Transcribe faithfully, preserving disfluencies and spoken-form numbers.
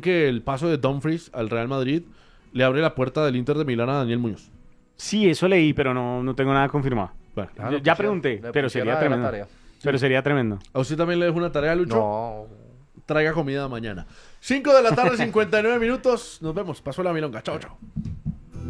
que el paso de Dumfries al Real Madrid le abre la puerta del Inter de Milán a Daniel Muñoz. Sí, eso leí, pero no, no tengo nada confirmado. Bueno, Claro, Yo- ya pusieron- pregunté, le pero pusieron sería ahí la tremendo. tarea. Pero sería tremendo. ¿a usted también le dejo una tarea, Lucho? No. Traiga comida mañana. cinco de la tarde, cincuenta y nueve minutos. Nos vemos. Pasó la milonga. Chao, chao.